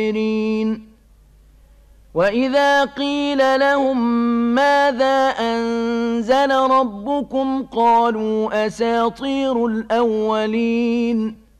وإذا قيل لهم ماذا أنزل ربكم قالوا أساطير الأولين